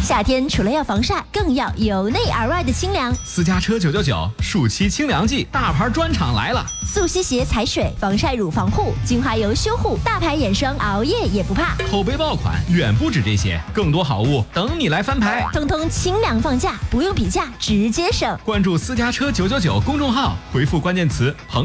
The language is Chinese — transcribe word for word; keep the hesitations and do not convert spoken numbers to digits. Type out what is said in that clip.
夏天除了要防晒，更要由内而外的清凉。 私家车九九九暑期清凉季，大牌专场来了！ 速吸鞋踩水，防晒乳防护，精华油修护，大牌眼霜熬夜也不怕。 口碑爆款远不止这些，更多好物等你来翻牌。 通通清凉放价，不用比价，直接省。 关注私家车九九九公众号，回复关键词